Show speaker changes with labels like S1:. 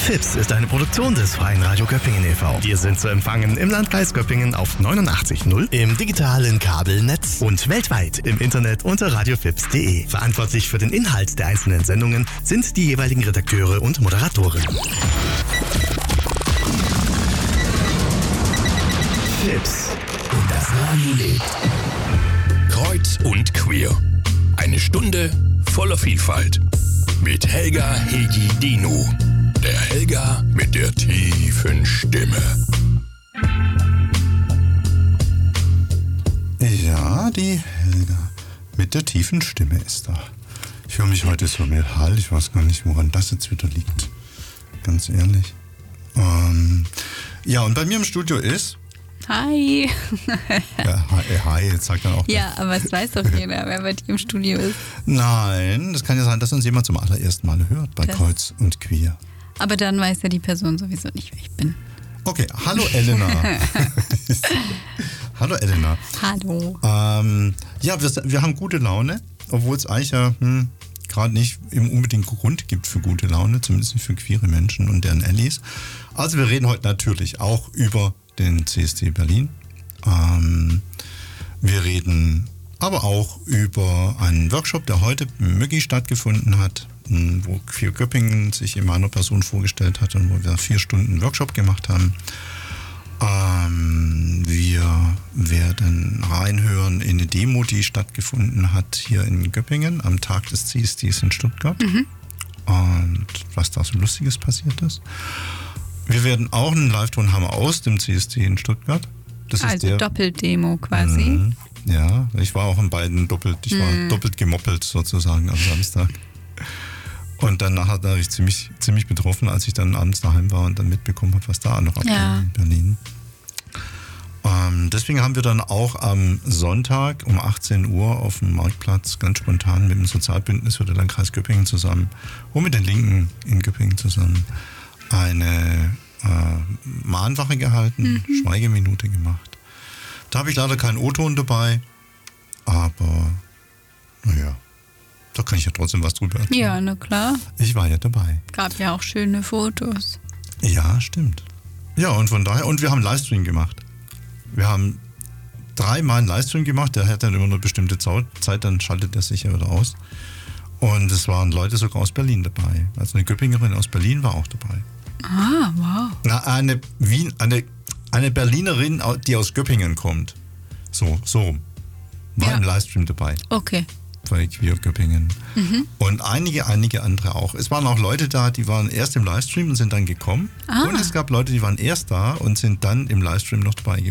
S1: FIPS ist eine Produktion des Freien Radio Göppingen e.V. Wir sind zu empfangen im Landkreis Göppingen auf 89.0, im digitalen Kabelnetz und weltweit im Internet unter radiofips.de. Verantwortlich für den Inhalt der einzelnen Sendungen sind die jeweiligen Redakteure und Moderatoren. FIPS. Und das Radio lebt.
S2: Kreuz und queer. Eine Stunde voller Vielfalt. Mit Helga Hegi Dino. Der Helga mit der tiefen Stimme.
S3: Ja, die Helga mit der tiefen Stimme ist da. Ich höre mich heute so metal. Ich weiß gar nicht, woran das jetzt wieder liegt. Ganz ehrlich. Ja, und bei mir im Studio ist...
S4: Hi.
S3: Ja, hi, jetzt sagt er auch.
S4: Ja, aber es weiß doch jeder, wer bei dir im Studio ist.
S3: Nein, das kann ja sein, dass uns jemand zum allerersten Mal hört bei Kreuz und Queer.
S4: Aber dann weiß ja die Person sowieso nicht, wer ich bin.
S3: Okay, hallo Elena. Hallo Elena.
S4: Hallo.
S3: Ja, wir haben gute Laune, obwohl es eigentlich ja gerade nicht unbedingt Grund gibt für gute Laune, zumindest nicht für queere Menschen und deren Allies. Also wir reden heute natürlich auch über den CSD Berlin. Wir reden aber auch über einen Workshop, der heute im Möggi stattgefunden hat, wo Queer Göppingen sich in meiner Person vorgestellt hat und wo wir 4 Stunden Workshop gemacht haben. Wir werden reinhören in eine Demo, die stattgefunden hat hier in Göppingen am Tag des CSDs in Stuttgart. Und was da so Lustiges passiert ist. Wir werden auch einen Live-Ton haben aus dem CSD in Stuttgart. Das
S4: also
S3: ist der
S4: Doppeldemo quasi.
S3: Ja, ich war auch in beiden doppelt. Ich war doppelt gemoppelt sozusagen am Samstag. Und dann nachher war ich ziemlich betroffen, als ich dann abends daheim war und dann mitbekommen habe, was da noch abgeht in Berlin. Deswegen haben wir dann auch am Sonntag um 18 Uhr auf dem Marktplatz ganz spontan mit dem Sozialbündnis für den Landkreis Göppingen zusammen und mit den Linken in Göppingen zusammen eine Mahnwache gehalten, Schweigeminute gemacht. Da habe ich leider keinen O-Ton dabei, aber naja, da kann ich ja trotzdem was drüber erzählen.
S4: Ja, na klar.
S3: Ich war ja dabei.
S4: Gab ja auch schöne Fotos.
S3: Ja, stimmt. Ja, und von daher, und wir haben einen Livestream gemacht. Wir haben 3-mal einen Livestream gemacht, der hat dann immer eine bestimmte Zeit, dann schaltet er sich ja wieder aus. Und es waren Leute sogar aus Berlin dabei. Also eine Göppingerin aus Berlin war auch dabei.
S4: Ah, wow.
S3: Na, eine Berlinerin, die aus Göppingen kommt. So rum. War im Livestream dabei.
S4: Okay.
S3: Bei Queer Göppingen. Und einige andere auch. Es waren auch Leute da, die waren erst im Livestream und sind dann gekommen. Und es gab Leute, die waren erst da und sind dann im Livestream noch dabei gewesen.